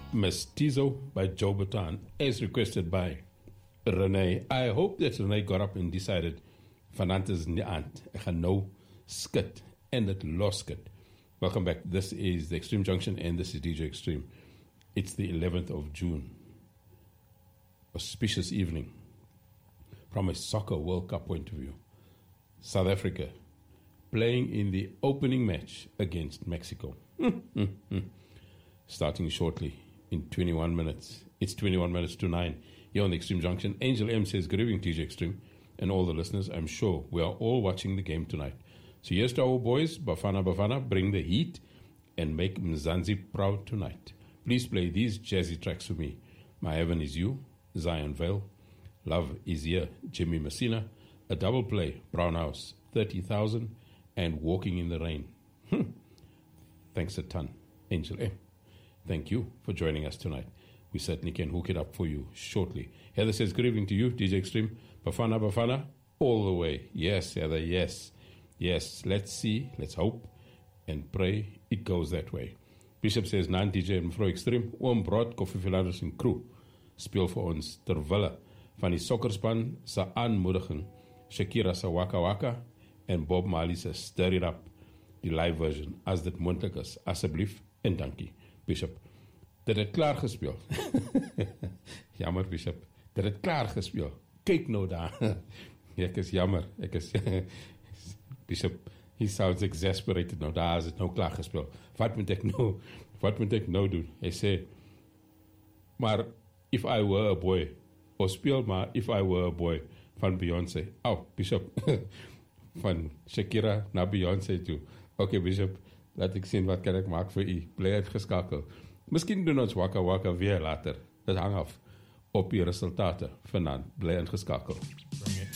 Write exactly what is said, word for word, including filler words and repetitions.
Mestizo by Joe Bataan, as requested by Renee. I hope that Renee got up and decided, vanavond is nie aand, ek gaan nou skit en dit loskit. Welcome back. This is the Extreme Junction and this is D J Extreme. It's the eleventh of June. Auspicious evening. From a soccer World Cup point of view, South Africa playing in the opening match against Mexico. Starting shortly in twenty-one minutes. It's twenty-one minutes to nine here on the Extreme Junction. Angel M says, good evening, T J Extreme, and all the listeners. I'm sure we are all watching the game tonight. So here's to our boys, Bafana Bafana, bring the heat and make Mzansi proud tonight. Please play these jazzy tracks for me. My Heaven Is You, Zion Vale, Love Is Here, Jimmy Messina, a double play, Brown House, thirty thousand, and Walking in the Rain. Hmm. Thanks a ton, Angel M. Thank you for joining us tonight. We certainly can hook it up for you shortly. Heather says, good evening to you, D J Extreme. Bafana Bafana, all the way. Yes, Heather, yes. Yes, let's see, let's hope, and pray it goes that way. Bishop says, nine D J en mevrou Extreme, oom Broad, Koffie Philanders en crew, speel vir ons terwille van die sokkerspan se aanmoediging, Shakira se Waka Waka, en Bob Marley se Stir It Up, die live version, as dit moontlik is, asseblief, en dankie, Bishop. Dit het klaar gespeel. Jammer, Bishop. Dit het klaar gespeel. Kyk nou daar. Ek is jammer. Ek is... Bishop, he sounds exasperated nou. Daar is het nou klaar gespeel. Wat moet ek nou, wat moet ek nou doen? Hy sê, maar if I were a boy, of speel maar if I were a boy van Beyoncé. Oh, Bishop, van Shakira na Beyoncé toe. Okay, Bishop, laat ek sien wat kan ek maak vir u. Bly uitgeskakel. Miskien doen ons Waka Waka weer later. Dit hang af op die resultate vanaand. Bly ingeskakel.